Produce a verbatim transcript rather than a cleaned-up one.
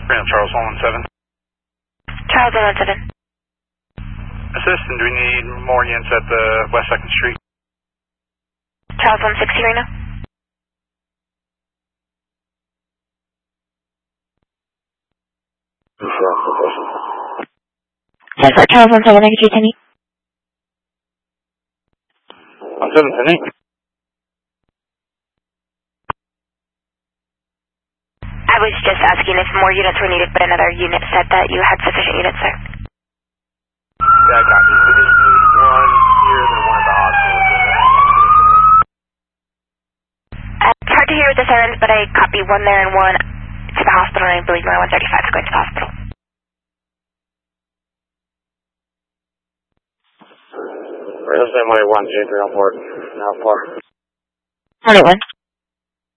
Random Charles one one seven. Charles one one seven. Assistant, do we need more units at the West second Street? Charles one sixty right now. Yes, sir. Charles one seven, I get you ten eight. one seven ten eight. I was just asking if more units were needed, but another unit said that you had sufficient units, sir. Yeah, I got you. So just need one here, then one at the hospital. Uh, it's hard to hear with the sirens, but I copy one there and one to the hospital, and I believe my one thirty-five is going to the hospital. Right, let's say my one two three on port. Now port. one eight one.